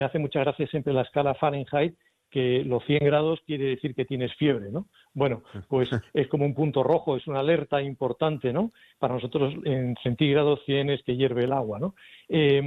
Me hace mucha gracia siempre la escala Fahrenheit, que los 100 grados quiere decir que tienes fiebre, ¿no? Bueno, pues es como un punto rojo, es una alerta importante, ¿no? Para nosotros en centígrados 100 es que hierve el agua, ¿no?